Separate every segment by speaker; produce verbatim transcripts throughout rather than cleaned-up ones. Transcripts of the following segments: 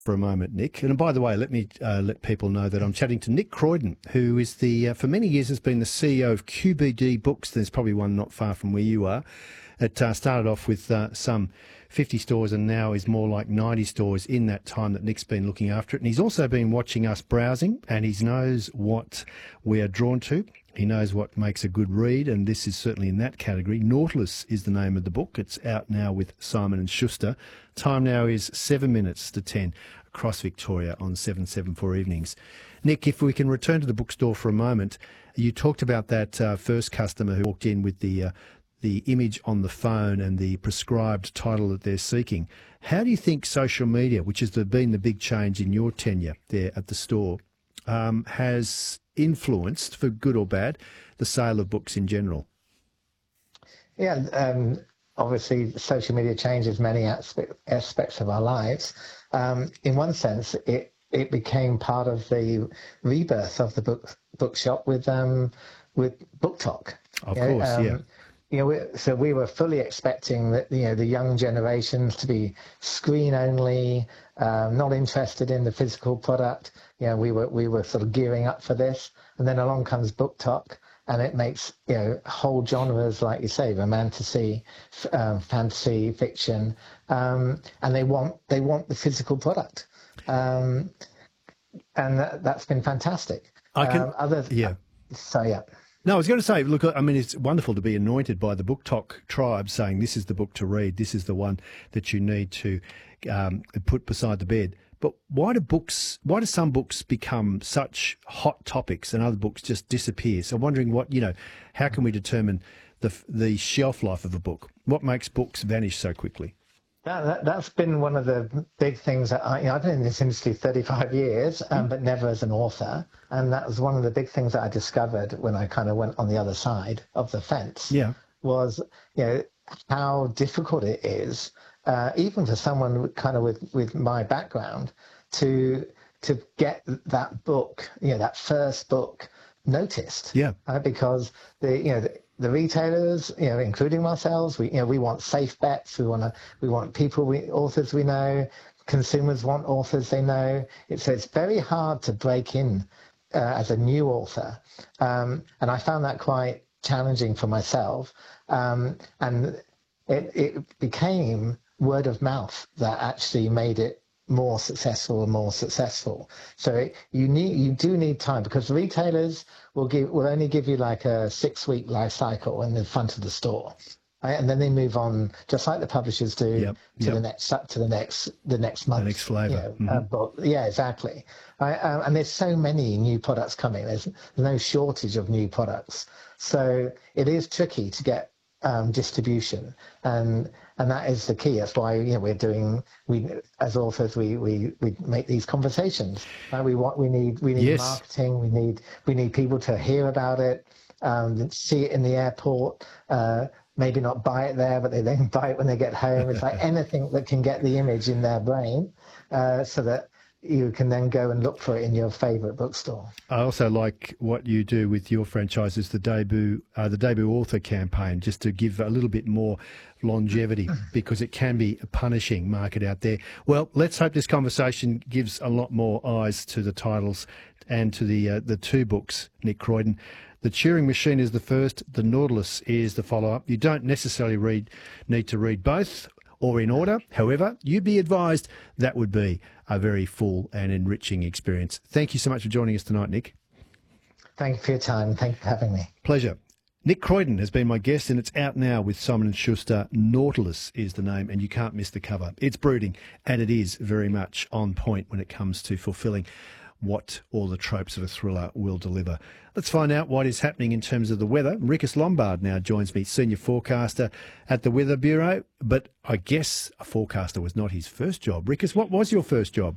Speaker 1: for a moment, Nick. And by the way, let me uh, let people know that I'm chatting to Nick Croydon, who is the, uh, for many years, has been the C E O of Q B D Books. There's probably one not far from where you are. It uh, started off with uh, some fifty stores and now is more like ninety stores in that time that Nick's been looking after it. And he's also been watching us browsing, and he knows what we are drawn to. He knows what makes a good read, and this is certainly in that category. Nautilus is the name of the book. It's out now with Simon and Schuster. Time now is seven minutes to ten across Victoria on seven seventy-four evenings. Nick, if we can return to the bookstore for a moment, you talked about that uh, first customer who walked in with the uh, the image on the phone and the prescribed title that they're seeking. How do you think social media, which has been the big change in your tenure there at the store, um, has influenced, for good or bad, the sale of books in general?
Speaker 2: Yeah, um, obviously social media changes many aspect, aspects of our lives. Um, in one sense, it it became part of the rebirth of the book bookshop with um, with BookTok.
Speaker 1: Of
Speaker 2: you know,
Speaker 1: course,
Speaker 2: um,
Speaker 1: yeah.
Speaker 2: You know, we, so we were fully expecting that, you know, the young generations to be screen only, um, not interested in the physical product. You know, we were we were sort of gearing up for this, and then along comes BookTok, and it makes, you know, whole genres, like you say, romantasy, um, fantasy, fiction, um, and they want they want the physical product, um, and that, that's been fantastic.
Speaker 1: I can,
Speaker 2: um, other,
Speaker 1: yeah.
Speaker 2: So yeah.
Speaker 1: No, I was going to say, look, I mean, it's wonderful to be anointed by the BookTok tribe saying this is the book to read, this is the one that you need to um, put beside the bed. But why do books, why do some books become such hot topics and other books just disappear? So I'm wondering what, you know, how can we determine the the shelf life of a book? What makes books vanish so quickly?
Speaker 2: That, that, that's been one of the big things that I, you know, I've been in this industry thirty-five years, um, but never as an author. And that was one of the big things that I discovered when I kind of went on the other side of the fence.
Speaker 1: Yeah.
Speaker 2: Was, you know, how difficult it is, uh, even for someone kind of with, with my background, to to get that book, you know, that first book noticed.
Speaker 1: Yeah.
Speaker 2: Uh, because the, you know, the, the retailers, you know, including ourselves, we, you know, we want safe bets. We want to, we want people, we, authors we know. Consumers want authors they know. It's it's very hard to break in uh, as a new author, um, and I found that quite challenging for myself. Um, and it it became word of mouth that actually made it more successful and more successful. So it, you need you do need time, because retailers will give will only give you like a six week life cycle in the front of the store, right? And then they move on, just like the publishers do,
Speaker 1: Yep,
Speaker 2: to
Speaker 1: yep.
Speaker 2: the next to the next the next month,
Speaker 1: The next flavour.
Speaker 2: You know,
Speaker 1: Mm-hmm.
Speaker 2: uh, but yeah, exactly. Right? Um, and there's so many new products coming. There's, there's no shortage of new products. So it is tricky to get Um, distribution, and and that is the key. That's why, you know, we're doing we as authors we we, we make these conversations. Right? We want we need we need
Speaker 1: Yes.
Speaker 2: marketing. We need we need people to hear about it, um, see it in the airport. Uh, maybe not buy it there, but they then buy it when they get home. It's like anything that can get the image in their brain, uh, so that you can then go and look for it in your favourite bookstore.
Speaker 1: I also like what you do with your franchises, the debut, uh, the debut author campaign, just to give a little bit more longevity, because it can be a punishing market out there. Well, let's hope this conversation gives a lot more eyes to the titles and to the uh, the two books, Nick Croydon. The Turing Machine is the first. The Nautilus is the follow-up. You don't necessarily read need to read both or in order. However, you'd be advised that would be a very full and enriching experience. Thank you so much for joining us tonight, Nick.
Speaker 2: Thank you for your time. Thank you for having me.
Speaker 1: Pleasure. Nick Croydon has been my guest, and it's out now with Simon and Schuster. Nautilus is the name, and you can't miss the cover. It's brooding, and it is very much on point when it comes to fulfilling what all the tropes of a thriller will deliver. Let's find out what is happening in terms of the weather. Rickus Lombard now joins me, senior forecaster at the Weather Bureau. But I guess a forecaster was not his first job. Rickus, what was your first job?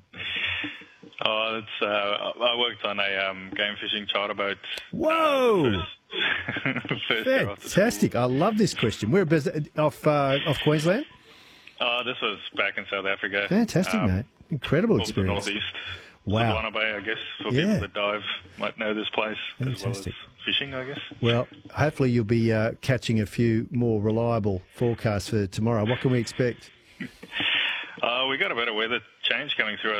Speaker 3: Oh, it's, uh, I worked on a um, game fishing charter boat.
Speaker 1: Whoa!
Speaker 3: Uh, first, first year after
Speaker 1: Fantastic. I love this question. Where off uh, off Queensland?
Speaker 3: Uh, this was back in South Africa.
Speaker 1: Fantastic,
Speaker 3: um,
Speaker 1: mate. Incredible
Speaker 3: off the
Speaker 1: experience.
Speaker 3: northeast.
Speaker 1: Wow.
Speaker 3: Sodwana Bay, I guess, for
Speaker 1: Yeah.
Speaker 3: people that dive might know this place
Speaker 1: Fantastic.
Speaker 3: as well as fishing, I guess.
Speaker 1: Well, hopefully you'll be uh, catching a few more reliable forecasts for tomorrow. What can we expect?
Speaker 3: Uh, we got a bit of weather change coming through